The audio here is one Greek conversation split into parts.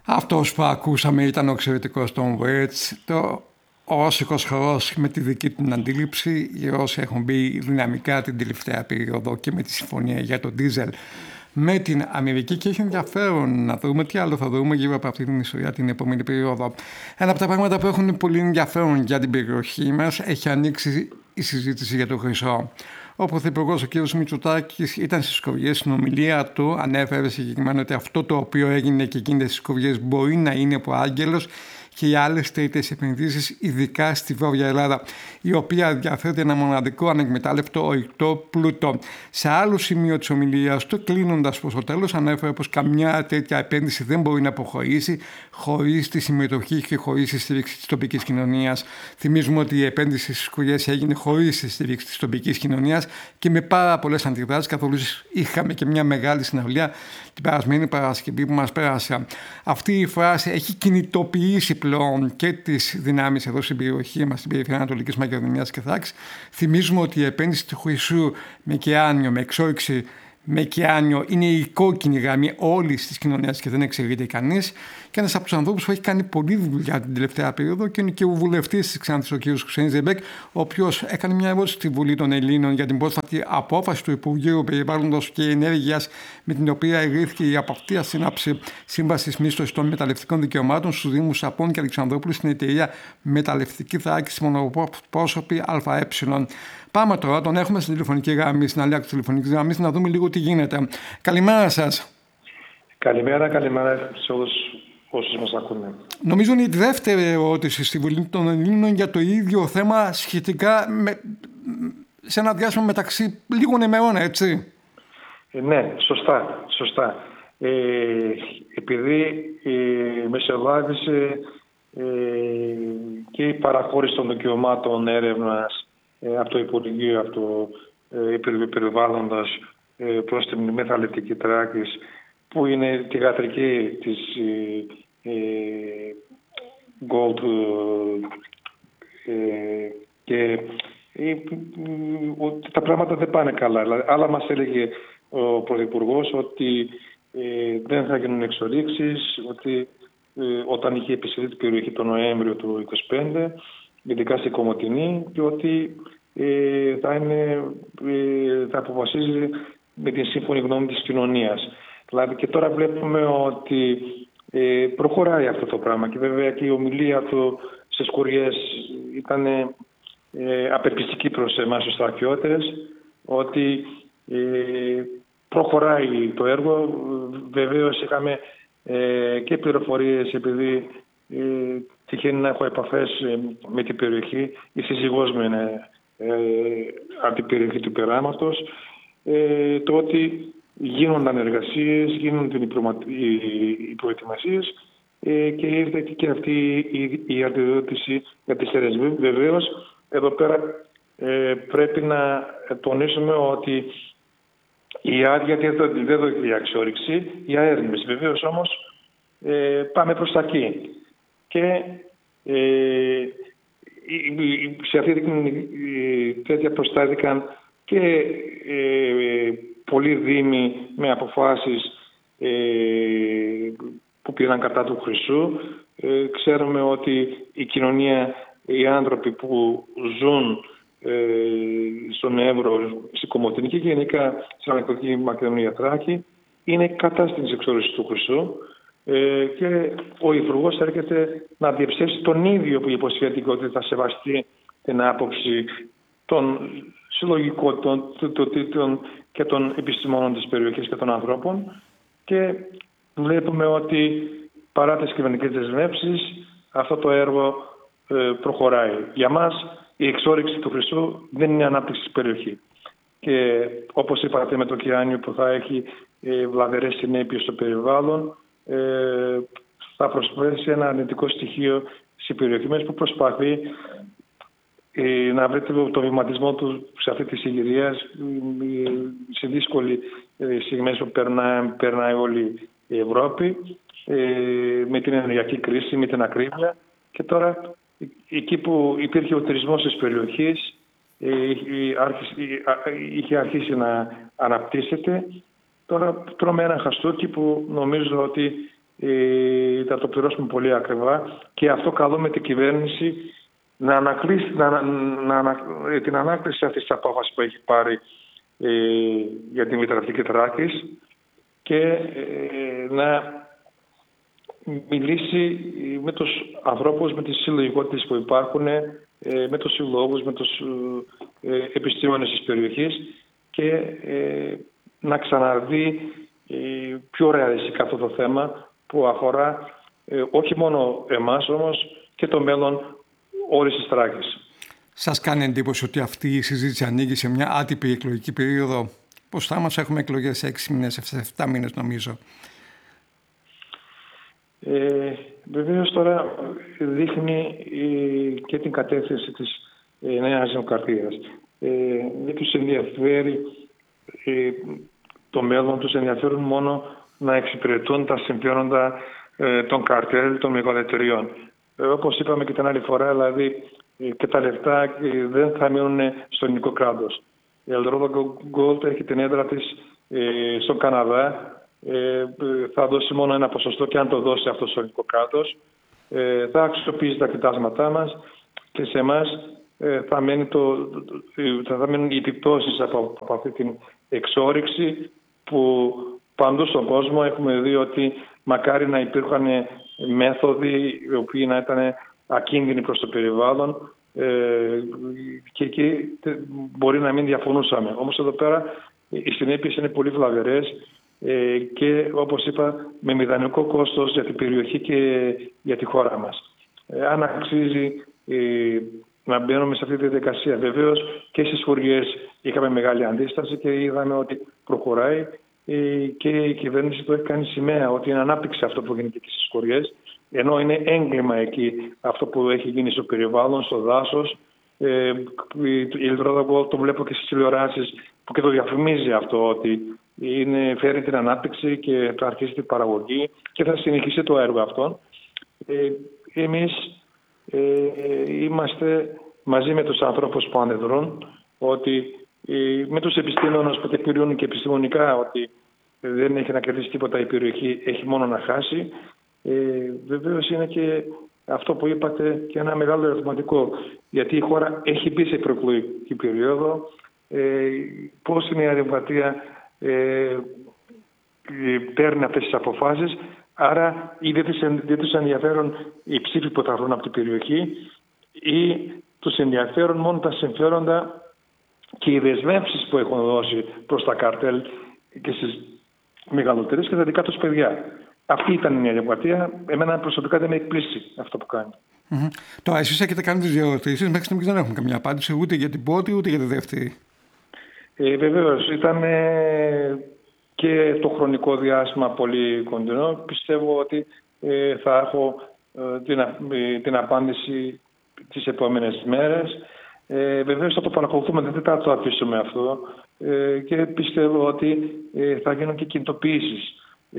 Αυτός που ακούσαμε ήταν ο εξαιρετικός Tom Waits, ο Ρώσικος χορός με τη δική του αντίληψη. Οι Ρώσοι έχουν μπει δυναμικά την τελευταία περίοδο και με τη συμφωνία για τον ντίζελ με την Αμερική και έχει ενδιαφέρον να δούμε τι άλλο θα δούμε γύρω από αυτή την ιστορία την επόμενη περίοδο. Ένα από τα πράγματα που έχουν πολύ ενδιαφέρον για την περιοχή μας, έχει ανοίξει η συζήτηση για το χρυσό. Ο Πρωθυπουργός ο κ. Μητσοτάκης ήταν στις Σκοβιές, στην ομιλία του ανέφερε συγκεκριμένα ότι αυτό το οποίο έγινε και γίνεται στις Σκοβιές μπορεί να είναι προάγγελος και για άλλες τρίτες επενδύσεις, ειδικά στη Βόρεια Ελλάδα, η οποία ενδιαφέρεται ένα μοναδικό ανεκμετάλλευτο ορυκτό πλούτο. Σε άλλο σημείο της ομιλίας του, κλείνοντας προς το τέλος, ανέφερε πως καμιά τέτοια επένδυση δεν μπορεί να προχωρήσει χωρίς τη συμμετοχή και χωρίς τη στήριξη της τοπικής κοινωνίας. Θυμίζουμε ότι η επένδυση στις Σκοβιές έγινε χωρίς τη στήριξη της τοπικής κοινωνίας και με πάρα πολλές αντιδράσεις, καθώς είχαμε και μια μεγάλη συναυλία την περασμένη Παρασκευή που μας πέρασε. Αυτή η φράση έχει κινητοποιήσει πλέον και τις δυνάμεις εδώ στην περιοχή μας, στην περιφέρεια Ανατολικής Μακεδονίας και Θράκης. Θυμίζουμε ότι η επένδυση του χρυσού με κεάνιο, με εξόρυξη με κεάνιο είναι η κόκκινη γραμμή όλης της κοινωνίας και δεν εξαιρείται κανείς. Και ένας από τους ανθρώπους που έχει κάνει πολλή δουλειά την τελευταία περίοδο και είναι και ο βουλευτής της Ξάνθης, ο κ. Χουσέιν Ζεμπέκ, ο οποίος έκανε μια ερώτηση στη Βουλή των Ελλήνων για την πρόσφατη απόφαση του Υπουργείου Περιβάλλοντος και Ενέργειας, με την οποία εγκρίθηκε η απαυτία σύναψη σύμβασης μίσθωσης των μεταλλευτικών δικαιωμάτων στους Δήμους Σαπών και Αλεξανδρόπουλου στην εταιρεία Μεταλλευτική Θράκης Μονοπρόσωπη ΑΕ. Πάμε τώρα, τον έχουμε στην τηλεφωνική γραμμή, στην αλήθεια της τηλεφωνικής γραμμής, να δούμε λίγο τι γίνεται. Καλημέρα σας. Καλημέρα σε όλους όσους μας ακούνε. Νομίζω είναι η δεύτερη ερώτηση στη Βουλή των Ελλήνων για το ίδιο θέμα σχετικά σε ένα διάστημα μεταξύ λίγων ημερών, έτσι. Ναι, σωστά. Επειδή μεσολάβησε και η παραχώρηση των δικαιωμάτων έρευνας από το Υπουργείο, από το Περιβάλλοντος προς την Μεταλλευτική Θράκης, που είναι τη γατρική της Gold, και ότι τα πράγματα δεν πάνε καλά. Άλλα μας έλεγε ο Πρωθυπουργός ότι δεν θα γίνουν εξορίξεις, ότι όταν είχε επισυλληφθεί την περιοχή τον Νοέμβριο του 2025, ειδικά στην Κομοτηνή, και ότι θα αποφασίζει με την σύμφωνη γνώμη της κοινωνίας. Δηλαδή και τώρα βλέπουμε ότι προχωράει αυτό το πράγμα και βέβαια και η ομιλία του στις Σκοβιές ήταν απελπιστική προς εμάς τους στρατιώτες, ότι προχωράει το έργο. Βεβαίως είχαμε και πληροφορίες, επειδή τυχαίνει να έχω επαφές με την περιοχή. Η σύζυγός μου είναι από την περιοχή του Περάματος, το ότι γίνονταν εργασίες, γίνονται οι προετοιμασίες και ήρθε και αυτή η αντιδότηση για τις έρευνες. Βεβαίως, εδώ πέρα πρέπει να τονίσουμε ότι η άδεια δεν δόθηκε η αξιόρυξη, η αέρνηση. Βεβαίως όμως πάμε προς τα εκεί. Και σε αυτή την τέτοια προστάθηκαν και πολλοί δήμοι με αποφάσεις που πήραν κατά του χρυσού. Ξέρουμε ότι η κοινωνία, οι άνθρωποι που ζουν στον Εύρο, στην Κομοτηνή και γενικά στην Ανατολική Μακεδονία Θράκη, είναι κατά στην εξόριξη του χρυσού, και ο Υπουργός έρχεται να διαψεύσει τον ίδιο που υποσχέθηκε ότι θα σεβαστεί την άποψη των συλλογικών και των επιστημόνων της περιοχής και των ανθρώπων, και βλέπουμε ότι παρά τις κυβερνητικές δεσμεύσεις αυτό το έργο προχωράει. Για μας η εξόρυξη του χρυσού δεν είναι ανάπτυξη της περιοχή. Και όπως είπατε, με το κεάνιο που θα έχει βλαβερές συνέπειες στο περιβάλλον, θα προσφέρει ένα αρνητικό στοιχείο στην περιοχή μας, που προσπαθεί να βρει το βηματισμό του σε αυτή τη συγκυρία, σε δύσκολη στιγμές που περνάει όλη η Ευρώπη, με την ενεργειακή κρίση, με την ακρίβεια. Και τώρα εκεί που υπήρχε ο τουρισμός της περιοχής, είχε αρχίσει να αναπτύσσεται. Τώρα τρώμε ένα χαστούκι που νομίζω ότι θα το πληρώσουμε πολύ ακριβά και αυτό καλούμε την κυβέρνηση να ανακλείσει την ανάκληση αυτής της απόφασης που έχει πάρει για την Βυτραδική Θράκης και να μιλήσει με τους ανθρώπους, με τις συλλογικότητες που υπάρχουν, με τους συλλόγους, με τους επιστήμονες της περιοχής και να ξαναδεί πιο ρεαλιστικά αυτό το θέμα που αφορά όχι μόνο εμάς όμως και το μέλλον όλης της Θράκης. Σας κάνει εντύπωση ότι αυτή η συζήτηση ανοίγει σε μια άτυπη εκλογική περίοδο? Πώς θα μας έχουμε εκλογές σε 6 μήνες, 7 μήνες νομίζω? Βεβαίως τώρα δείχνει και την κατεύθυνση της Νέας Δημοκρατίας. Δεν τους ενδιαφέρει το μέλλον, τους ενδιαφέρουν μόνο να εξυπηρετούν τα συμφέροντα των καρτέλ, των μεγαλύτεριών. Όπως είπαμε και την άλλη φορά, δηλαδή και τα λεφτά δεν θα μείνουν στο ελληνικό κράτος. Η Eldorado Gold έχει την έδρα της στον Καναδά. Θα δώσει μόνο ένα ποσοστό και αν το δώσει αυτό στο ελληνικό κράτος θα αξιοποιήσει τα κοιτάσματά μας και σε εμάς θα μείνουν οι επιπτώσεις από αυτή την εξόρυξη που παντού στον κόσμο έχουμε δει ότι μακάρι να υπήρχαν μέθοδοι οι οποίοι να ήταν ακίνδυνοι προς το περιβάλλον και εκεί μπορεί να μην διαφωνούσαμε. Όμως εδώ πέρα οι συνέπειες είναι πολύ βλαβερές και όπως είπα με μηδενικό κόστος για την περιοχή και για τη χώρα μας. Αν αξίζει να μπαίνουμε σε αυτή τη διαδικασία. Βεβαίως και στις φοριές είχαμε μεγάλη αντίσταση και είδαμε ότι προχωράει και η κυβέρνηση το έχει κάνει σημαία ότι είναι ανάπτυξη αυτό που γίνεται και στις φοριές, ενώ είναι έγκλημα εκεί αυτό που έχει γίνει στο περιβάλλον, στο δάσος. Η Eldorado το βλέπω και στις τηλεοράσεις που και το διαφημίζει αυτό ότι φέρει την ανάπτυξη και θα αρχίσει την παραγωγή και θα συνεχίσει το έργο αυτό. Εμείς είμαστε μαζί με τους ανθρώπους που ανεδρούν, ότι με τους επιστήμονες που τεκμηριώνουν και επιστημονικά ότι δεν έχει να κερδίσει τίποτα η περιοχή, έχει μόνο να χάσει. Βεβαίως είναι και αυτό που είπατε και ένα μεγάλο ερωτηματικό, γιατί η χώρα έχει μπει σε προεκλογική περίοδο. Πώς η Νέα Δημοκρατία παίρνει αυτές τις αποφάσεις, άρα ή δεν τους ενδιαφέρουν οι ψήφοι που θα βρουν από την περιοχή ή τους ενδιαφέρουν μόνο τα συμφέροντα και οι δεσμεύσεις που έχουν δώσει προς τα καρτέλ και στις μεγαλύτερες και τα δικά τους παιδιά. Αυτή ήταν η Νέα Δημοκρατία. Εμένα προσωπικά δεν με εκπλήσει αυτό που κάνει. Τώρα εσείς έχετε κάνει τις δύο ερωτήσεις, μέχρι στιγμής δεν έχουμε καμιά απάντηση ούτε για την πρώτη ούτε για τη δεύτερη. Βεβαίως, ήταν και το χρονικό διάστημα πολύ κοντινό. Πιστεύω ότι θα έχω την απάντηση τις επόμενες μέρες. Βεβαίως θα το παρακολουθούμε, δεν θα το αφήσουμε αυτό και πιστεύω ότι θα γίνουν και κινητοποιήσεις.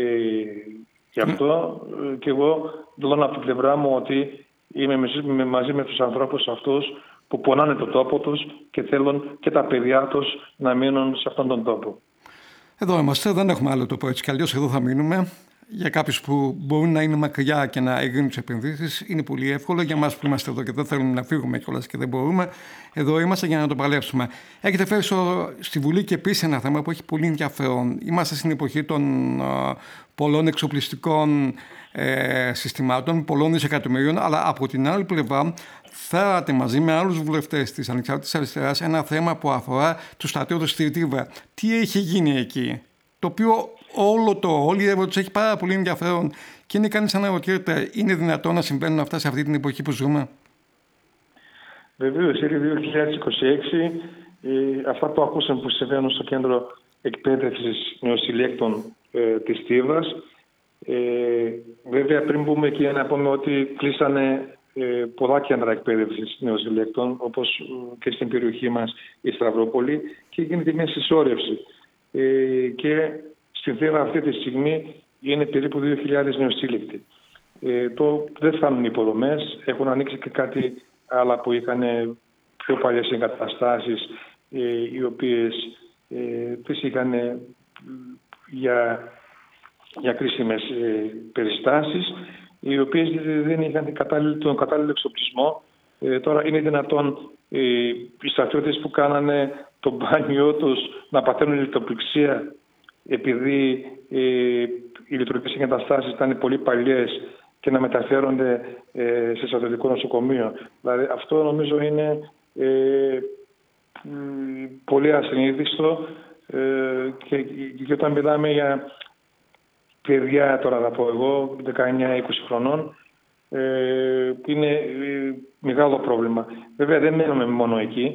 Γι' αυτό και εγώ δηλώνω από την πλευρά μου ότι είμαι μαζί με τους ανθρώπους αυτούς που πονάνε το τόπο τους και θέλουν και τα παιδιά τους να μείνουν σε αυτόν τον τόπο. Εδώ είμαστε, δεν έχουμε άλλο τόπο έτσι κι αλλιώς, εδώ θα μείνουμε. Για κάποιους που μπορούν να είναι μακριά και να εγκρίνουν τις επενδύσεις είναι πολύ εύκολο. Για εμάς που είμαστε εδώ και δεν θέλουμε να φύγουμε κιόλας και δεν μπορούμε, εδώ είμαστε για να το παλέψουμε. Έχετε φέρει στη Βουλή και επίσης ένα θέμα που έχει πολύ ενδιαφέρον. Είμαστε στην εποχή των πολλών εξοπλιστικών συστημάτων, πολλών δισεκατομμυρίων, αλλά από την άλλη πλευρά φέρατε μαζί με άλλους βουλευτές της Ανεξάρτητης Αριστεράς ένα θέμα που αφορά τους στρατιώτες στη Ρητρίβα. Τι έχει γίνει εκεί, το οποίο όλη η Ευρώπη έχει πάρα πολύ ενδιαφέρον και είναι κανείς αναρωτιέται, είναι δυνατόν να συμβαίνουν αυτά σε αυτή την εποχή που ζούμε? Βεβαίως, είναι 2026. Αυτά που ακούσαμε που συμβαίνουν στο κέντρο εκπαίδευσης νεοσυλλέκτων της Τρίβας. Βέβαια, πριν μπούμε εκεί να πούμε ότι κλείσανε πολλά κέντρα εκπαίδευσης νεοσυλλέκτων, όπως και στην περιοχή μας η Σταυρόπολη, και γίνεται μια συσσόρευση. Και στην Θήβα αυτή τη στιγμή είναι περίπου 2.000 νεοσύλλεκτοι. Δεν φτάνουν οι υποδομές, έχουν ανοίξει και κάτι άλλα που είχαν πιο παλιές εγκαταστάσεις, οι οποίες τις είχαν για για κρίσιμες περιστάσεις, οι οποίες δεν είχαν τον κατάλληλο εξοπλισμό. Τώρα είναι δυνατόν οι στρατιώτες που κάνανε το μπάνιό τους να παθαίνουν λιθοπληξία επειδή οι λειτουργικές εγκαταστάσεις ήταν πολύ παλιές και να μεταφέρονται σε στρατιωτικό νοσοκομείο. Δηλαδή αυτό νομίζω είναι πολύ ασυνήθιστο και όταν μιλάμε για παιδιά, τώρα θα πω εγώ, 19-20 χρονών, είναι μεγάλο πρόβλημα. Βέβαια δεν μένουμε μόνο εκεί.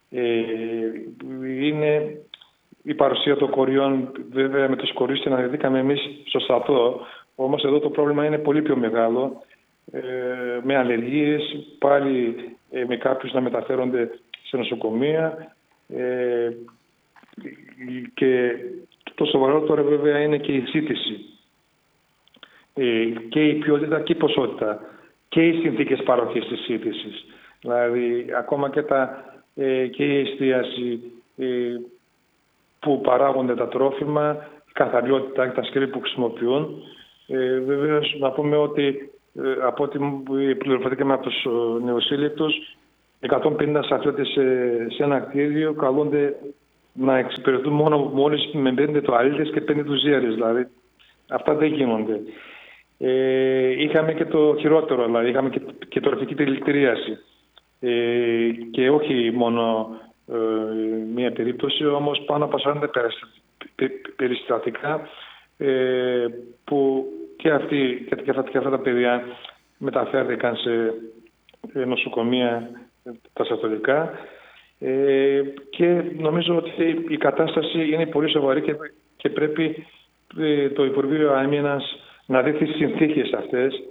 Είναι η παρουσία των κοριών, βέβαια με τους κορίους την αναδείχαμε εμείς στο στρατό, όμως εδώ το πρόβλημα είναι πολύ πιο μεγάλο, με αλλεργίες, πάλι με κάποιους να μεταφέρονται σε νοσοκομεία, και το σοβαρότερο βέβαια είναι και η ζήτηση, και η ποιότητα και η ποσότητα και οι συνθήκες παροχής της ζήτησης. Δηλαδή ακόμα και η εστίαση που παράγονται τα τρόφιμα, η καθαριότητα, τα σκεύη που χρησιμοποιούν. Βεβαίως να πούμε ότι από ό,τι πληροφορηθήκαμε από τους νεοσύλληπτους, 150 στρατιώτες σε ένα κτίριο καλούνται να εξυπηρετούν μόλις με 5 τουαλέτες και 5 ντουζιέρες. Δηλαδή αυτά δεν γίνονται. Είχαμε και το χειρότερο, δηλαδή είχαμε και τροφική δηλητηρίαση. Και όχι μόνο μία περίπτωση, όμως πάνω από 40 περιστατικά που και αυτά τα παιδιά μεταφέρθηκαν σε νοσοκομεία τα στρατιωτικά, και νομίζω ότι η κατάσταση είναι πολύ σοβαρή και πρέπει το Υπουργείο Άμυνας να δει τις συνθήκες αυτές.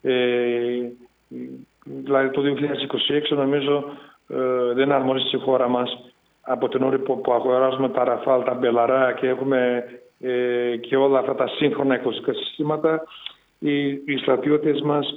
Δηλαδή το 2026 νομίζω δεν αρμόζει η χώρα μας από την ώρα που αγοράζουμε τα Ραφάλ, τα Μπελαρά και έχουμε και όλα αυτά τα σύγχρονα οικοσυστικά συστήματα, οι στρατιώτες μας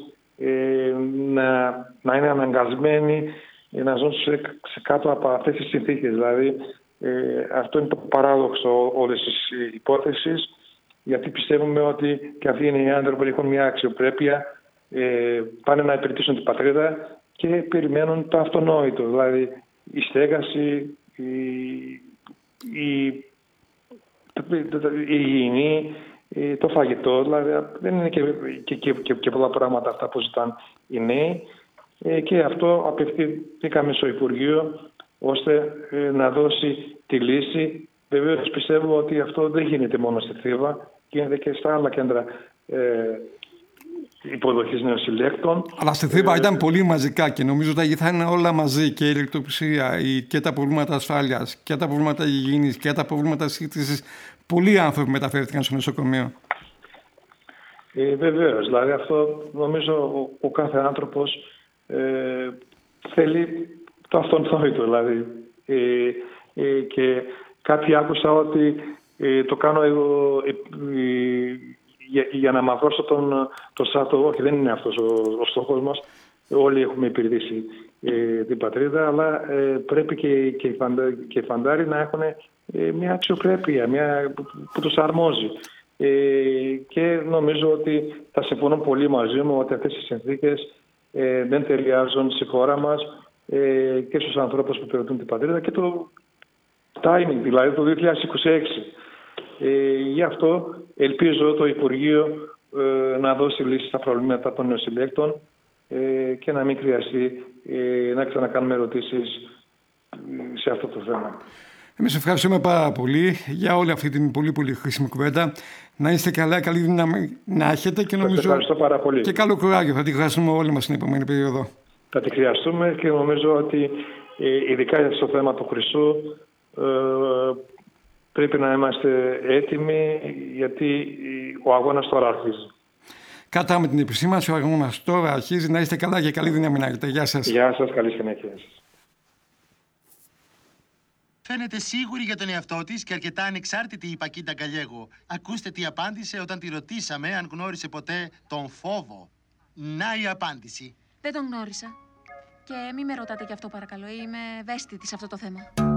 να είναι αναγκασμένοι να ζουν σε κάτω από αυτές τις συνθήκες. Δηλαδή αυτό είναι το παράδοξο όλες τις υπόθεσεις, γιατί πιστεύουμε ότι και αυτοί είναι οι άνθρωποι που έχουν μια αξιοπρέπεια, πάνε να υπηρετήσουν την πατρίδα και περιμένουν το αυτονόητο, δηλαδή η στέγαση, η υγιεινή, το φαγητό, δηλαδή δεν είναι και πολλά πράγματα αυτά που ζητάνε οι νέοι, και αυτό απευθύνθηκαμε στο Υπουργείο ώστε να δώσει τη λύση. Βεβαίως πιστεύω ότι αυτό δεν γίνεται μόνο στη Θήβα, γίνεται και στα άλλα κέντρα υποδοχής νεοσυλλέκτων. Αλλά στη Θήβα ήταν πολύ μαζικά και νομίζω ότι θα είναι όλα μαζί, και η ηλεκτροπληξία και τα προβλήματα ασφάλειας και τα προβλήματα υγιεινής και τα προβλήματα σύγχυσης. Πολλοί άνθρωποι μεταφέρθηκαν στο νοσοκομείο. Βεβαίως, δηλαδή αυτό νομίζω ο κάθε άνθρωπος θέλει το αυτονόητο, δηλαδή. Και κάποιοι άκουσα ότι το κάνω για να μαυρώσω τον στρατό. Όχι, δεν είναι αυτός ο στόχος μας. Όλοι έχουμε υπηρετήσει την πατρίδα, αλλά πρέπει και οι φαντάροι να έχουν μια αξιοπρέπεια, που τους αρμόζει. Και νομίζω ότι θα συμφωνούν πολύ μαζί μου ότι αυτές οι συνθήκες δεν ταιριάζουν στη χώρα μας και στους ανθρώπους που υπηρετούν την πατρίδα και το timing, δηλαδή το 2026. Γι' αυτό ελπίζω το Υπουργείο να δώσει λύση στα προβλήματα των νεοσυλλέκτων και να μην χρειαστεί να ξανακάνουμε ερωτήσεις σε αυτό το θέμα. Εμείς ευχαριστούμε πάρα πολύ για όλη αυτή την πολύ πολύ χρήσιμη κουβέντα. Να είστε καλά, καλή δύναμη να έχετε και νομίζω ευχαριστώ πάρα πολύ. Και καλό κουράγιο. Θα τη χρειαστούμε όλοι μας στην επόμενη περίοδο. Θα τη χρειαστούμε και νομίζω ότι ειδικά στο θέμα του χρυσού πρέπει να είμαστε έτοιμοι, γιατί ο αγώνας τώρα αρχίζει. Κατά με την επισήμανση, ο αγώνας τώρα αρχίζει. Να είστε καλά και καλή δύναμη να έχετε. Γεια σας. Γεια σας, καλή συνέχεια. Φαίνεται σίγουρη για τον εαυτό της και αρκετά ανεξάρτητη η Πακίτα Γκαλιέγο. Ακούστε τι απάντησε όταν τη ρωτήσαμε αν γνώρισε ποτέ τον φόβο. Να η απάντηση. Δεν τον γνώρισα. Και μη με ρωτάτε γι' αυτό παρακαλώ. Είμαι ευαίσθητη σε αυτό το θέμα.